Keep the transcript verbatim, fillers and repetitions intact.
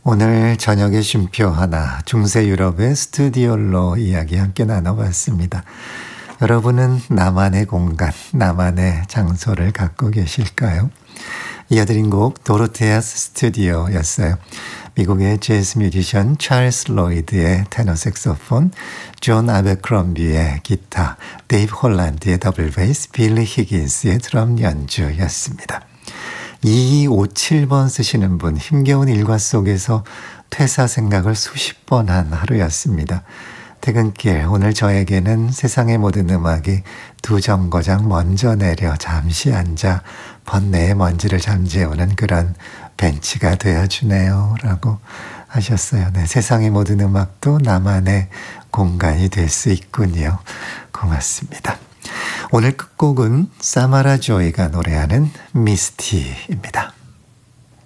오늘 저녁에 쉼표 하나, 중세 유럽의 스튜디오로 이야기 함께 나눠봤습니다. 여러분은 나만의 공간, 나만의 장소를 갖고 계실까요? 이어드린 곡 도로테아스 스튜디오였어요. 미국의 재즈 뮤지션 찰스 로이드의 테너 색소폰, 존 아베크롬비의 기타, 데이브 홀란드의 더블 베이스, 빌리 히긴스의 드럼 연주였습니다. 이이오칠 번 쓰시는 분, 힘겨운 일과 속에서 퇴사 생각을 수십 번 한 하루였습니다. 퇴근길, 오늘 저에게는 세상의 모든 음악이 두 정거장 먼저 내려 잠시 앉아 번뇌의 먼지를 잠재우는 그런 벤치가 되어주네요 라고 하셨어요. 네, 세상의 모든 음악도 나만의 공간이 될 수 있군요. 고맙습니다. 오늘 끝곡은 사마라 조이가 노래하는 미스티입니다.